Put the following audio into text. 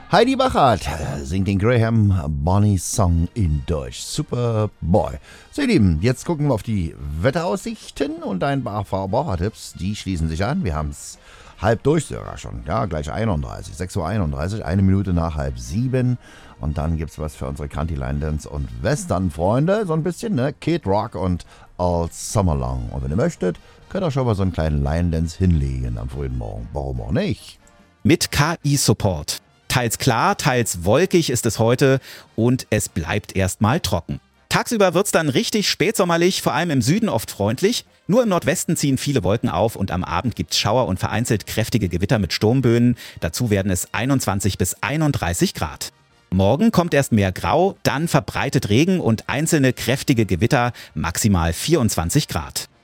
Heidi Bachert singt den Graham Bonny Song in Deutsch. Superboy. So, ihr Lieben, jetzt gucken wir auf die Wetteraussichten und ein paar Verbrauchertipps, die schließen sich an. Wir haben es halb durch sogar schon. Ja, gleich 31, 6:31 Uhr, eine Minute nach 6:30. Und dann gibt's was für unsere Country Line Dance und Western-Freunde. So ein bisschen, ne? Kid Rock und All Summer Long. Und wenn ihr möchtet, könnt ihr schon mal so einen kleinen Line Dance hinlegen am frühen Morgen. Warum auch nicht? Mit KI-Support. Teils klar, teils wolkig ist es heute und es bleibt erstmal trocken. Tagsüber wird's dann richtig spätsommerlich, vor allem im Süden oft freundlich. Nur im Nordwesten ziehen viele Wolken auf und am Abend gibt's Schauer und vereinzelt kräftige Gewitter mit Sturmböen. Dazu werden es 21 bis 31 Grad. Morgen kommt erst mehr Grau, dann verbreitet Regen und einzelne kräftige Gewitter, maximal 24 Grad.